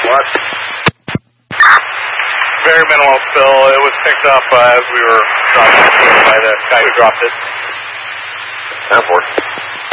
what? Very minimal spill. It was picked up as we were dropping it by the guy who dropped it. Airport.